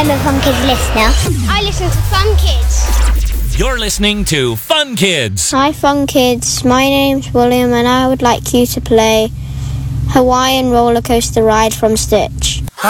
I'm a Fun Kids listener. I listen to Fun Kids. You're listening to Fun Kids. Hi Fun Kids, my name's William and I would like you to play Hawaiian Roller Coaster Ride from Stitch.